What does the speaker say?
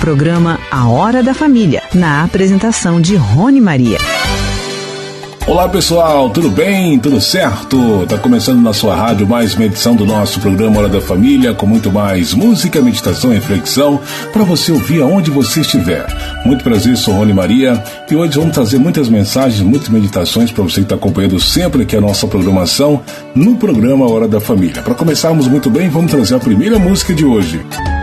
programa A Hora da Família, na apresentação de Rony Maria. Olá pessoal, tudo bem? Tudo certo? Tá começando na sua rádio mais uma edição do nosso programa Hora da Família, com muito mais música, meditação e reflexão para você ouvir aonde você estiver. Muito prazer, sou Rony Maria e hoje vamos trazer muitas mensagens, muitas meditações para você que está acompanhando sempre aqui a nossa programação no programa Hora da Família. Para começarmos muito bem, vamos trazer a primeira música de hoje.